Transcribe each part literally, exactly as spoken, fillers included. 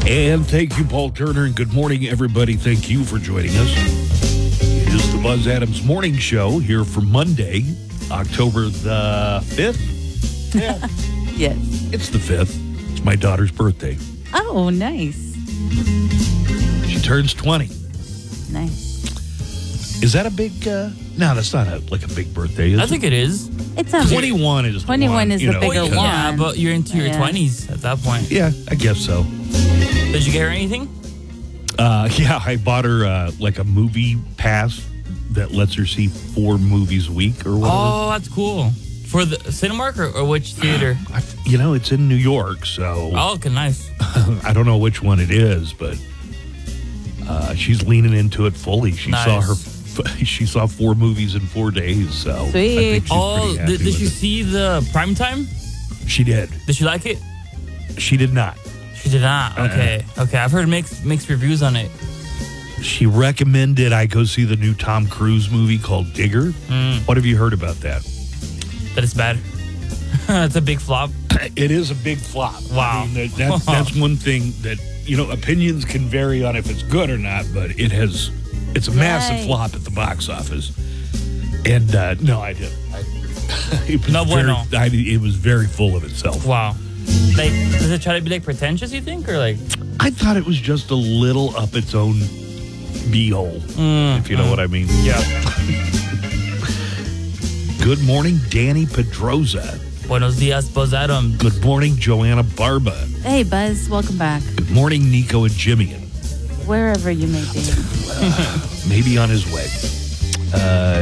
And thank you, Paul Turner, and good morning, everybody. Thank you for joining us. It is the Buzz Adams Morning Show here for Monday, October the fifth. Yeah. Yes. It's the fifth. It's my daughter's birthday. Oh, nice. She turns twenty. Nice. Is that a big, uh, no, that's not a, like a big birthday, is I it? think it is. It's a twenty-one is the twenty-one one, is you the know, bigger because- one. Yeah, but you're into your Yeah. twenties at that point. Yeah, I guess so. Did you get her anything? Uh, yeah, I bought her uh, like a movie pass that lets her see four movies a week or whatever. Oh, that's cool. For the Cinemark or, or which theater? I, you know, it's in New York, so Oh, okay, nice. I don't know which one it is, but uh, she's leaning into it fully. She Nice. saw her. She saw four movies in four days, so I Sweet. think she's Oh, pretty happy did, did with she it. see the prime time? She did. Did she like it? She did not. She did not. Uh-uh. Okay, okay. I've heard mixed mixed reviews on it. She recommended I go see the new Tom Cruise movie called Digger. Mm. What have you heard about that? That it's bad. It's a big flop. It is a big flop. Wow. I mean, that, that's, that's one thing that, you know, opinions can vary on if it's good or not, but it has, it's a massive Right. flop at the box office. And uh, no, I didn't. I, it was No very, bueno. I, it was very full of itself. Wow. Like, does it try to be like pretentious? You think, or like? I thought it was just a little up its own beehole, Mm, if you know mm. what I mean. Yeah. Good morning, Danny Pedroza. Buenos dias, Buzz Adams. Good morning, Joanna Barba. Hey, Buzz. Welcome back. Good morning, Nico and Jimmy. Wherever you may be. Maybe on his way. Uh,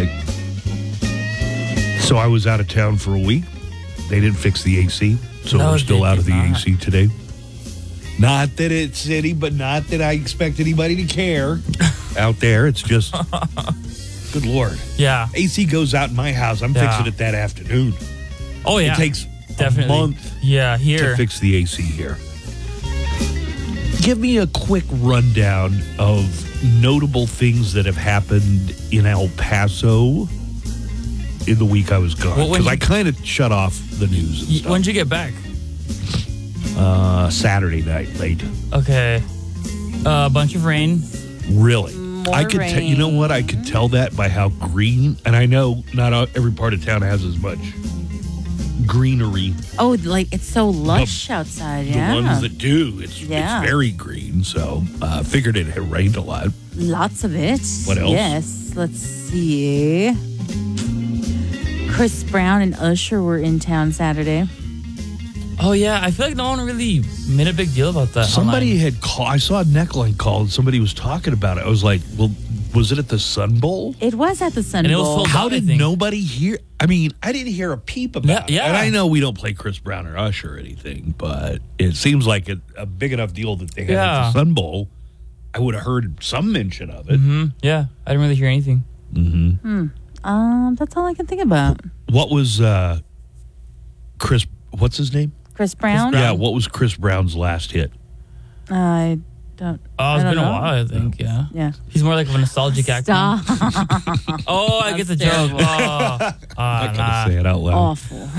so I was out of town for a week. They didn't fix the A C, so No, we're still they out of the did not. A C today. Not that it's any, but not that I expect anybody to care out there. It's just, good Lord. Yeah. A C goes out in my house. I'm Yeah. fixing it that afternoon. Oh yeah. It takes Definitely. a month Yeah, to here. fix the A C here. Give me a quick rundown of notable things that have happened in El Paso in the week I was gone. Well, when Because you- I kind of shut off the news and Y- stuff. When'd you get back? Uh, Saturday night, late. Okay. Uh, a bunch of rain. Really? More I could tell. You know what? I could tell that by how green. And I know not all- every part of town has as much greenery. Oh, like it's so lush outside. Yeah. The ones that do, it's Yeah. it's very green. So uh, figured it had rained a lot. Lots of it. What else? Yes. Let's see. Chris Brown and Usher were in town Saturday. Oh yeah, I feel like no one really made a big deal about that. Somebody online. had called. I saw a neckline call and somebody was talking about it. I was like, well, was it at the Sun Bowl? It was at the Sun And it was Bowl. sold How out, I did think. nobody hear? I mean, I didn't hear a peep about Yeah, it. yeah. And I know we don't play Chris Brown or Usher or anything, but it seems like a, a big enough deal that they had at Yeah. the Sun Bowl. I would have heard some mention of it. Mhm. Yeah, I didn't really hear anything. Mm-hmm. Um, that's all I can think about. What was uh, Chris? What's his name? Chris Brown. Brown. Yeah, what was Chris Brown's last hit? I don't. Oh, it's I don't been a know. while, I think. Yeah. Yeah. He's more like of a nostalgic actor. Stop. Oh, I get the joke. terrible. Oh, I ah, gotta nah. say it out loud. Awful.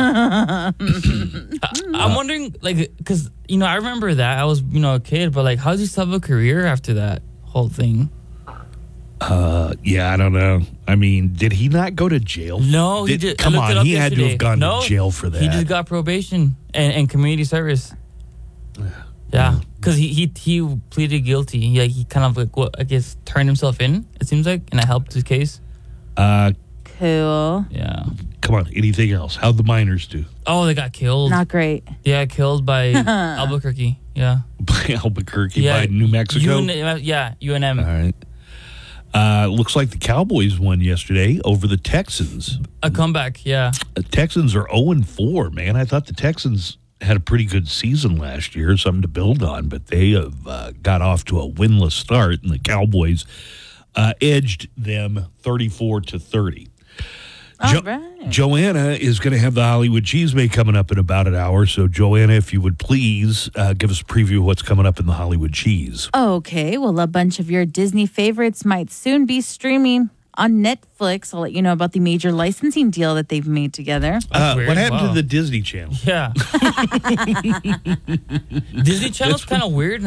I'm wondering, like, because you know, I remember that I was, you know, a kid, but like, how did you still have a career after that whole thing? Uh, yeah, I don't know. I mean, did he not go to jail? No, he Did- did. I Come looked it on, up he had to yesterday. have gone No, to jail for that. He just got probation and, and community service. Yeah, because he, he he pleaded guilty. He like he kind of like what I guess turned himself in. It seems like, and it helped his case. uh, Cool. Yeah. come on. Anything else? How'd the miners do? Oh, they got killed. Not great. They got killed by Albuquerque. Yeah. By Albuquerque, Yeah. by New Mexico. U N, yeah, U N M. All right. Uh, looks like the Cowboys won yesterday over the Texans. A comeback. Yeah. The Texans are oh and four, man. I thought the Texans had a pretty good season last year, something to build on, but they have uh, got off to a winless start, and the Cowboys uh, edged them thirty-four to thirty. All Jo- right. Joanna is going to have the Hollywood Cheesemate coming up in about an hour. So, Joanna, if you would please uh, give us a preview of what's coming up in the Hollywood Cheese. Okay, well, a bunch of your Disney favorites might soon be streaming on Netflix. I'll let you know about the major licensing deal that they've made together. Uh, weird. what happened Wow. to the Disney Channel? Yeah. Disney Channel's kind of weird